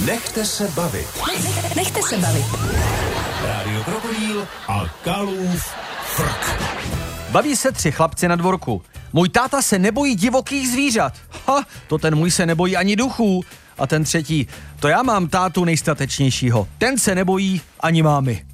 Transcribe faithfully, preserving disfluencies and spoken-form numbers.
Nechte se bavit. Nechte se bavit. Rádio Krokodýl a Kalův frk. Baví se tři chlapci na dvorku. Můj táta se nebojí divokých zvířat. Ha, to ten můj se nebojí ani duchů. A ten třetí, to já mám tátu nejstatečnějšího. Ten se nebojí ani mámy.